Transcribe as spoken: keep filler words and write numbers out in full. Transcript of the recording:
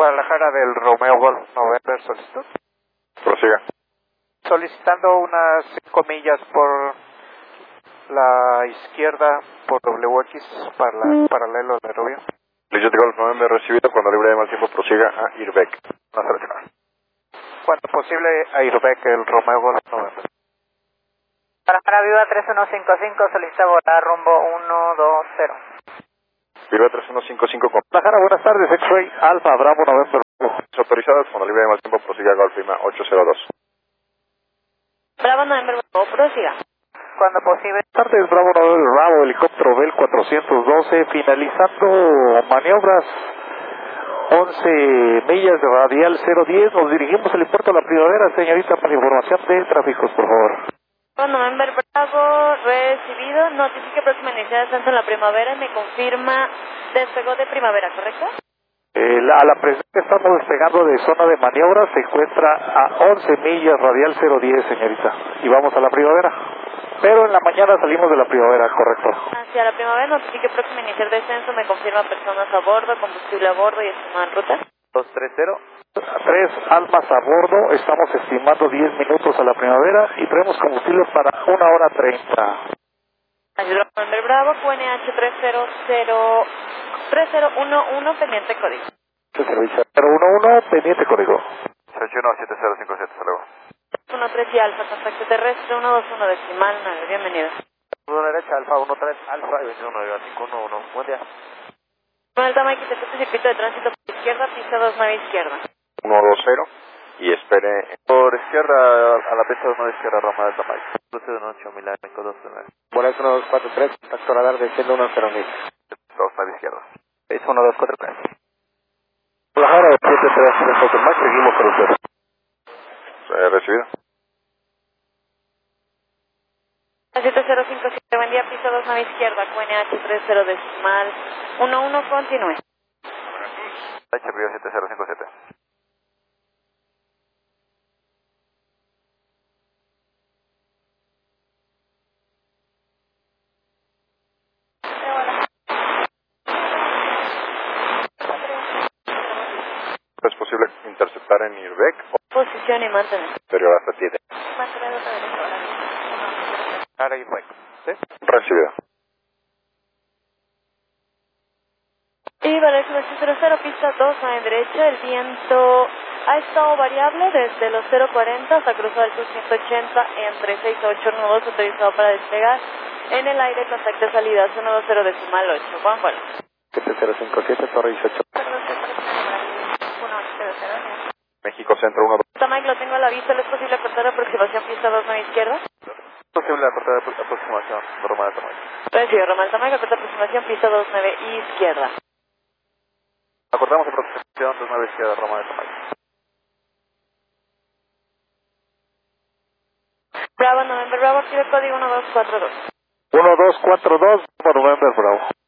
Guadalajara del Romeo Golf November, solicitud. Prosiga. Solicitando unas cinco millas por la izquierda por W X para la, paralelo a la aerobia. Liceo Golf November recibido, cuando libre de mal tiempo prosiga a Irbeck. Una seleccionada. Cuando posible a Irbeck, el Romeo Golf November. Guadalajara Viva tres uno cinco cinco, solicita volar rumbo uno dos cero. Viva tres uno cinco cinco con Guadalajara, buenas tardes, X-Ray Alfa Bravo November. autorizadas, cuando libre de mal tiempo prosiga a Golf Lima ocho cero dos. Bravo November, Bravo, prosiga. Cuando posible. Buenas tardes, Bravo November Bravo, helicóptero Bell cuatrocientos doce, finalizando maniobras once millas de radial cero diez, nos dirigimos al puerto de la Primavera, señorita, para información de tráficos, por favor. Bravo November Bravo, recibido, notifique próxima iniciativa de descenso en la Primavera y me confirma despegó de Primavera, ¿correcto? Eh, la, a la presión que estamos despegando de zona de maniobra se encuentra a once millas radial cero diez, señorita, y vamos a la Primavera. Pero en la mañana salimos de la Primavera, correcto. Hacia la Primavera, notifique próxima iniciar descenso, me confirma personas a bordo, combustible a bordo y estimada en ruta. dos tres cero. Tres almas a bordo, estamos estimando diez minutos a la Primavera y tenemos combustible para una hora treinta. Ayuda November Bravo, Q N H tres cero cero tres cero uno uno, pendiente código. Servicio cero uno uno, pendiente código. ocho uno siete cero cinco siete, hasta luego. uno tres y Alfa, contacto terrestre uno dos uno decimal nueve, bienvenido. uno derecha, Alfa uno tres, Alfa y veintiuno nueve cinco uno uno, buen día. Con el Tamay que se puse circuito de tránsito por izquierda, pista dos nueve izquierda. uno dos cero y espere por izquierda a la pista uno de izquierda, Roma del Tamay. doce de ocho, Milán, dos nueve. Boleto uno dos cuatro tres, contacto radar de ciento uno cero mil. dos nueve izquierda. Es uno dos cuatro tres. Guadalajara siete tres tres, más seguimos con usted. Eh, recibido. siete cero cinco siete, buen día, pista dos nueve izquierda, Q N H tres cero decimal uno uno, continúe. H Río siete cero cinco siete. ¿Es posible interceptar en Irbeck o Posición y mantener. exterior hasta siete? Mantener otra vez ahora. Ahora Irbeck. ¿Sí? Recibido. Y vale, cero cero, pista dos nueve derecha, el viento ha estado variable desde los cero cuarenta hasta cruzar el ciento ochenta entre seis ocho nudos, autorizado para despegar. En el aire, contacto de salida uno dos cero decimal ocho. Juan, bueno. siete cero cinco siete, Torre dieciocho. México Centro uno dos. Tamay, lo tengo a la vista, ¿le es posible cortar aproximación pista dos nueve izquierda? Posible cortar aproximación, Roma del Tamay. Recibe, Román Tamay, corta aproximación pista dos nueve izquierda. Acordamos aproximación dos nueve izquierda, Roma del Tamay. Bravo, November Bravo, active código uno dos cuatro dos. uno dos cuatro dos, November Bravo.